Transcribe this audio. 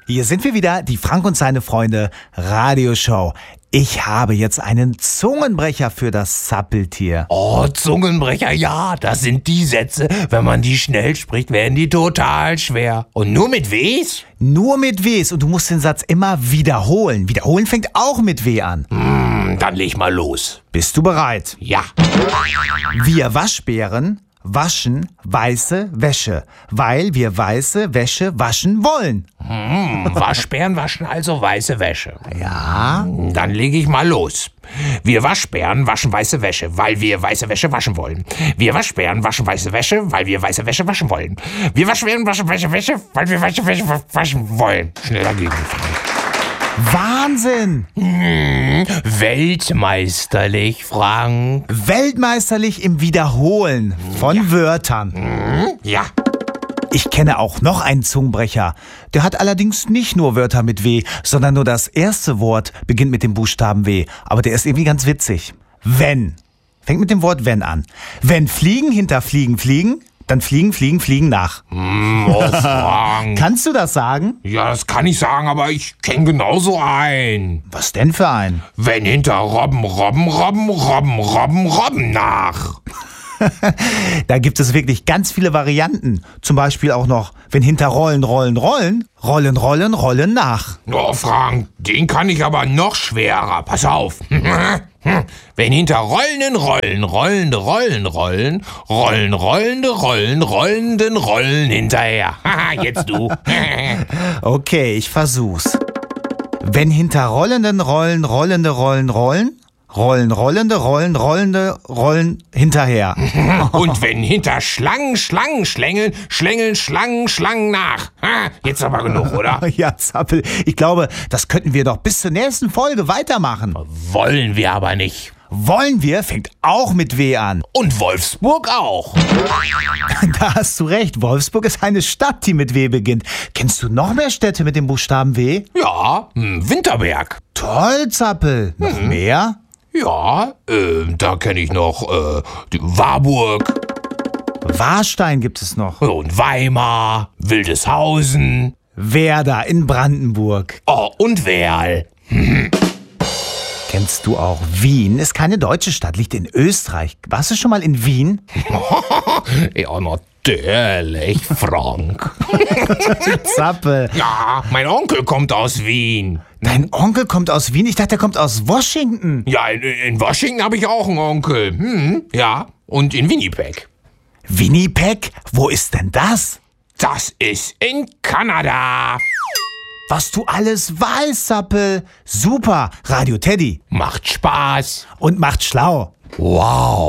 Hier sind wir wieder, die Frank und seine Freunde Radioshow. Ich habe jetzt einen Zungenbrecher für das Zappeltier. Oh, Zungenbrecher, ja, das sind die Sätze. Wenn man die schnell spricht, werden die total schwer. Und nur mit Ws? Nur mit Ws und du musst den Satz immer wiederholen. Wiederholen fängt auch mit W an. Dann leg mal los. Bist du bereit? Ja. Wir Waschbären waschen weiße Wäsche, weil wir weiße Wäsche waschen wollen. Waschbären waschen also weiße Wäsche. Ja? Dann lege ich mal los. Wir Waschbären waschen weiße Wäsche, weil wir weiße Wäsche waschen wollen. Wir Waschbären waschen weiße Wäsche, weil wir weiße Wäsche waschen wollen. Wir Waschbären waschen weiße Wäsche, weil wir weiße Wäsche waschen wollen. Schneller gegen Wahnsinn! Weltmeisterlich, Frank. Weltmeisterlich im Wiederholen von Wörtern. Ja. Ich kenne auch noch einen Zungenbrecher. Der hat allerdings nicht nur Wörter mit W, sondern nur das erste Wort beginnt mit dem Buchstaben W. Aber der ist irgendwie ganz witzig. Wenn. Fängt mit dem Wort wenn an. Wenn Fliegen hinter Fliegen fliegen, dann fliegen, fliegen, fliegen nach. Oh, Frank. Kannst du das sagen? Ja, das kann ich sagen, aber ich kenne genauso einen. Was denn für ein? Wenn hinter Robben, Robben, Robben, Robben, Robben, Robben nach. Da gibt es wirklich ganz viele Varianten. Zum Beispiel auch noch, wenn hinter Rollen, Rollen, Rollen, Rollen, Rollen, Rollen nach. Oh, Frank, den kann ich aber noch schwerer. Pass auf. Wenn hinter rollenden Rollen, rollende Rollen rollen, rollen rollende Rollen, rollenden Rollen hinterher. Haha, jetzt du. Okay, ich versuch's. Wenn hinter rollenden Rollen, rollende Rollen rollen, rollen rollende Rollen, rollende Rollen hinterher. Und wenn hinter Schlangen, Schlangen schlängeln, schlängeln Schlangen, Schlangen nach. Ha, jetzt aber genug, oder? Ja, Zappel, ich glaube, das könnten wir doch bis zur nächsten Folge weitermachen. Wollen wir aber nicht. Wollen wir fängt auch mit W an. Und Wolfsburg auch. Da hast du recht, Wolfsburg ist eine Stadt, die mit W beginnt. Kennst du noch mehr Städte mit dem Buchstaben W? Ja, Winterberg. Toll, Zappel. Noch mehr? Ja, da kenne ich noch die Warburg. Warstein gibt es noch. Und Weimar, Wildeshausen. Werder in Brandenburg. Oh, und Werl. Kennst du auch Wien? Ist keine deutsche Stadt, liegt in Österreich. Warst du schon mal in Wien? Ja, natürlich, Frank. Zappel. Ja, mein Onkel kommt aus Wien. Dein Onkel kommt aus Wien? Ich dachte, er kommt aus Washington. Ja, in Washington habe ich auch einen Onkel. Ja, und in Winnipeg. Winnipeg? Wo ist denn das? Das ist in Kanada. Was du alles weißt, Zappel. Super. Radio Teddy. Macht Spaß. Und macht schlau. Wow.